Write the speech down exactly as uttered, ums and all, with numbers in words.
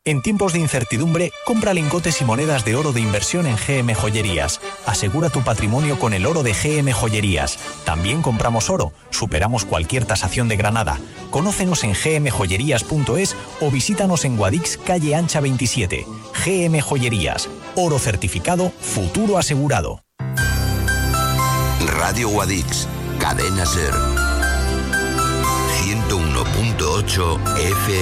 En tiempos de incertidumbre, compra lingotes y monedas de oro de inversión en G M Joyerías. Asegura tu patrimonio con el oro de G M Joyerías. También compramos oro. Superamos cualquier tasación de Granada. Conócenos en g m joyerías punto es o visítanos en Guadix, calle Ancha veintisiete. G M Joyerías. Oro certificado, futuro asegurado. Radio Guadix, Cadena Ser. ciento uno punto ocho F M.